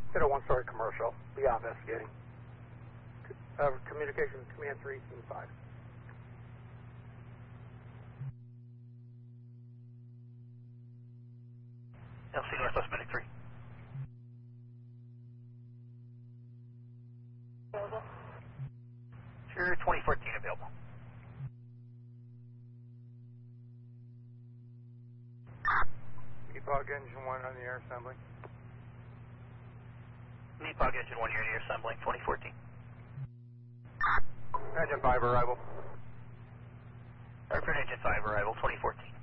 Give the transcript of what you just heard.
Hit a one-story commercial. Beyond investigating. Communication Command 3 and 5. LC Northwest Medic 3. Available. Sure, 2014 available. MEPOG Engine 1 on the air assembly. MEPOG Engine 1 here in the air assembling, 2014. Engine 5 arrival. Hartford Engine 5 arrival, 2014.